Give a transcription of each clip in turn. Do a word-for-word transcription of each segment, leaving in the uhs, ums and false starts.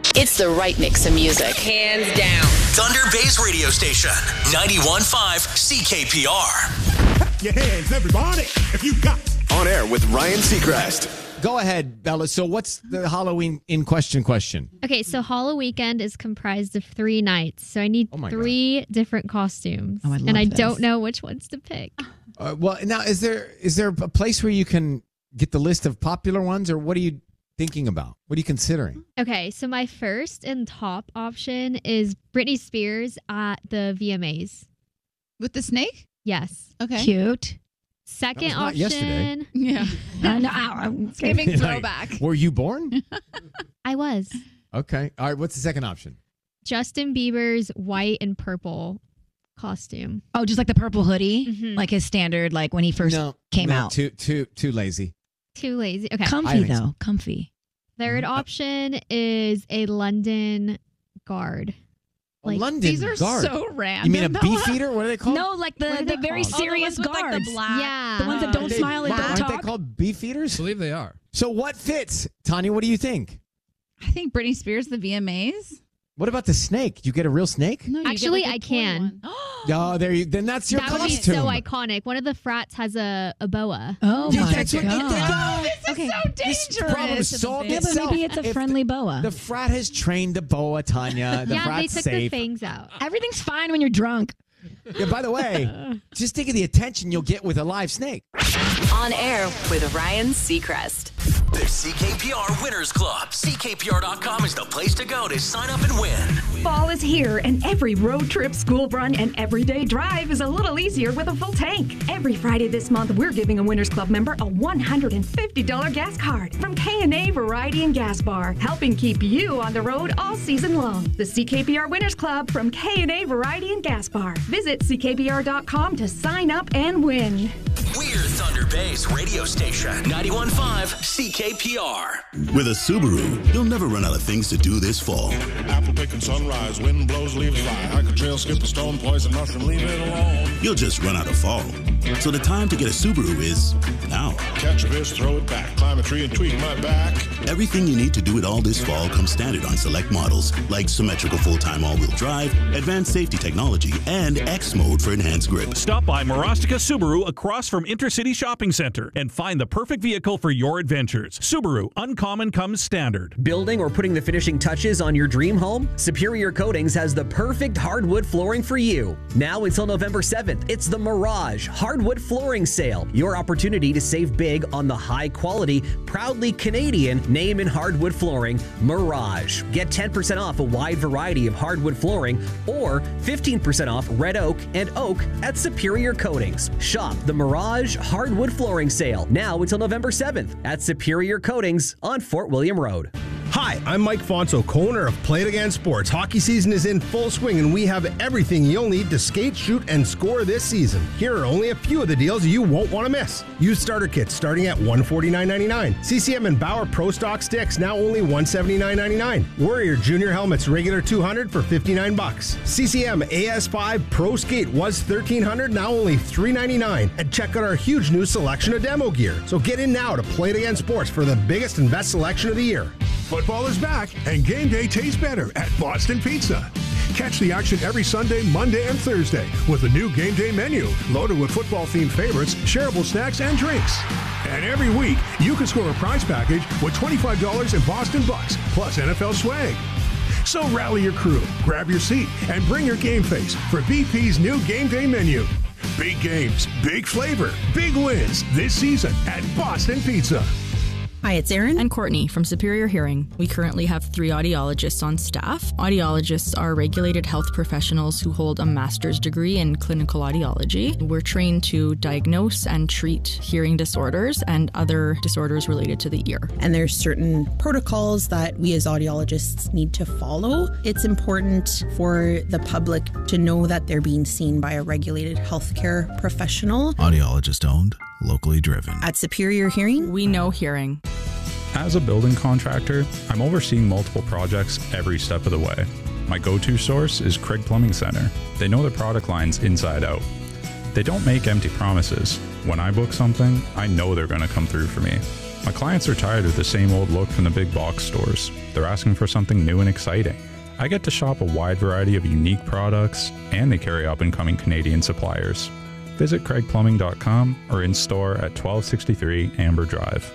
It's the right mix of music. Hands down. Thunder Bay's radio station, ninety-one point five C K P R. Your hands, everybody, if you got. On air with Ryan Seacrest. Go ahead, Bella. So what's the Halloween in question question? Okay, so Halloween weekend is comprised of three nights. So I need Oh my three different costumes. Oh, I love and I this. don't know which ones to pick. Uh, well, now, is there is there a place where you can get the list of popular ones, or what are you thinking about? What are you considering? Okay, so my first and top option is Britney Spears at the V M As. With the snake? Yes. Okay. Cute. Second That was not option. yesterday. Yeah. Uh, no, I'm Giving Like, throwback. were you born? I was. Okay. All right. What's the second option? Justin Bieber's white and purple costume. Oh, just like the purple hoodie, Mhm. like his standard, like when he first no, came no, out. Too too too lazy. Too lazy. Okay. I Comfy think though, so. comfy. Third option is a London guard. Like, London These are guard. so random. You mean a Bella. beef eater? What are they called? No, like What the, are the they very called? Oh, the serious ones with, like, guards. the black. Yeah. The ones that don't They- smile and don't aren't talk. they called beef eaters? I believe they are. So what fits, Tanya? What do you think? I think Britney Spears, the V M As. What about the snake? You get a real snake? No, you get, Actually, like, a I toy can. one. Oh, there you. Then that's your that would costume. be so iconic. One of the frats has a, a boa. Oh Yeah, my that's what- god! This is Okay. so This dangerous. problem solved Yeah, but itself. maybe it's a If friendly boa. The frat has trained the boa, Tanya. The yeah, they frat's took safe. the fangs out. Everything's fine when you're drunk. Yeah, by the way, just think of the attention you'll get with a live snake. On air with Ryan Seacrest. The C K P R Winners Club. C K P R dot com is the place to go to sign up and win. Fall is here, and every road trip, school run, and everyday drive is a little easier with a full tank. Every Friday this month, we're giving a Winners Club member a one hundred fifty dollars gas card from K and A Variety and Gas Bar, helping keep you on the road all season long. The C K P R Winners Club from K and A Variety and Gas Bar. Visit C K P R dot com to sign up and win. We're Thunder Bay's radio station, ninety-one point five C K P R. With a Subaru, you'll never run out of things to do this fall. Apple picking sunrise, wind blows, leaves fly. Hike a trail, skip a stone, poison mushroom, leave it alone. You'll just run out of fall. So the time to get a Subaru is now. Catch a fish, throw it back. Climb a tree and tweak my back. Everything you need to do it all this fall comes standard on select models, like symmetrical full-time all-wheel drive, advanced safety technology, and X mode for enhanced grip. Stop by Marostica Subaru across from Intercity Shopping Center and find the perfect vehicle for your adventures. Subaru, uncommon comes standard. Building or putting the finishing touches on your dream home? Superior Coatings has the perfect hardwood flooring for you. Now until November seventh, it's the Mirage Hardwood Flooring Sale. Your opportunity to save big on the high quality, proudly Canadian name in hardwood flooring, Mirage. Get ten percent off a wide variety of hardwood flooring or fifteen percent off red oak and oak at Superior Coatings. Shop the Mirage Hardwood Flooring Sale now until November seventh at Superior Coatings on Fort William Road. Hi, I'm Mike Fonso, co-owner of Play It Again Sports. Hockey season is in full swing, and we have everything you'll need to skate, shoot, and score this season. Here are only a few of the deals you won't want to miss. Used starter kits starting at one hundred forty-nine ninety-nine. C C M and Bauer Pro Stock sticks now only one hundred seventy-nine ninety-nine. Warrior Junior helmets regular two hundred for fifty-nine bucks. C C M A S five Pro Skate was thirteen hundred, now only three ninety-nine. And check out our huge new selection of demo gear. So get in now to Play It Again Sports for the biggest and best selection of the year. Football is back, and game day tastes better at Boston Pizza. Catch the action every Sunday, Monday, and Thursday with a new game day menu loaded with football-themed favorites, shareable snacks, and drinks. And every week, you can score a prize package with twenty-five dollars in Boston Bucks plus N F L swag. So rally your crew, grab your seat, and bring your game face for B P's new game day menu. Big games, big flavor, big wins this season at Boston Pizza. Hi, it's Erin and Courtney from Superior Hearing. We currently have three audiologists on staff. Audiologists are regulated health professionals who hold a master's degree in clinical audiology. We're trained to diagnose and treat hearing disorders and other disorders related to the ear. And there's certain protocols that we as audiologists need to follow. It's important for the public to know that they're being seen by a regulated healthcare professional. Audiologist owned, locally driven. At Superior Hearing, we know hearing. As a building contractor, I'm overseeing multiple projects every step of the way. My go-to source is Craig Plumbing Center. They know their product lines inside out. They don't make empty promises. When I book something, I know they're going to come through for me. My clients are tired of the same old look from the big box stores. They're asking for something new and exciting. I get to shop a wide variety of unique products, and they carry up-and-coming Canadian suppliers. Visit craig plumbing dot com or in store at twelve sixty-three Amber Drive.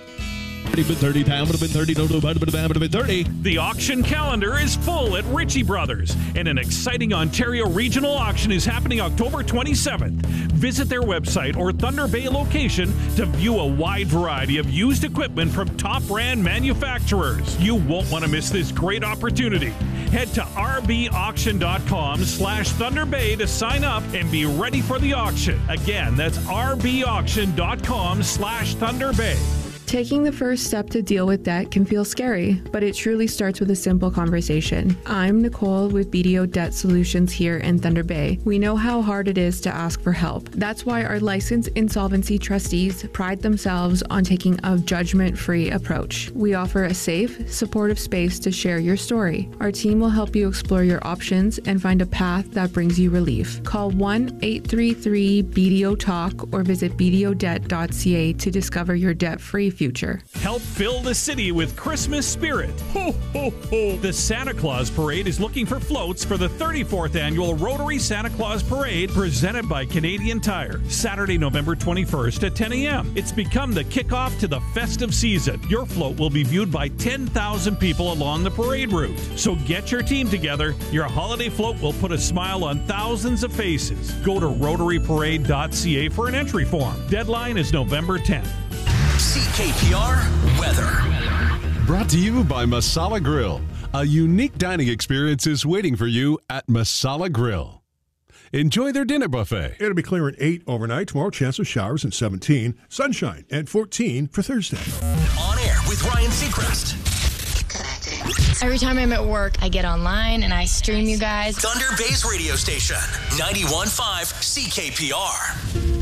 The auction calendar is full at Ritchie Brothers, and an exciting Ontario regional auction is happening October twenty-seventh. Visit their website or Thunder Bay location to view a wide variety of used equipment from top brand manufacturers. You won't want to miss this great opportunity. Head to r b auction dot com slash Thunder Bay to sign up and be ready for the auction. Again, that's r b auction dot com slash Thunder Bay. Taking the first step to deal with debt can feel scary, but it truly starts with a simple conversation. I'm Nicole with B D O Debt Solutions here in Thunder Bay. We know how hard it is to ask for help. That's why our licensed insolvency trustees pride themselves on taking a judgment-free approach. We offer a safe, supportive space to share your story. Our team will help you explore your options and find a path that brings you relief. Call one eight three three B D O talk or visit b d o debt dot c a to discover your debt-free future. Help fill the city with Christmas spirit. Ho, ho, ho. The Santa Claus Parade is looking for floats for the thirty-fourth annual Rotary Santa Claus Parade presented by Canadian Tire. Saturday, November twenty-first at ten a.m. It's become the kickoff to the festive season. Your float will be viewed by ten thousand people along the parade route. So get your team together. Your holiday float will put a smile on thousands of faces. Go to rotary parade dot c a for an entry form. Deadline is November tenth. C K P R weather. Brought to you by Masala Grill. A unique dining experience is waiting for you at Masala Grill. Enjoy their dinner buffet. It'll be clear at eight overnight. Tomorrow, chance of showers at seventeen. Sunshine at fourteen for Thursday. On air with Ryan Seacrest. Every time I'm at work, I get online and I stream you guys. Thunder Bay's radio station, ninety-one point five C K P R.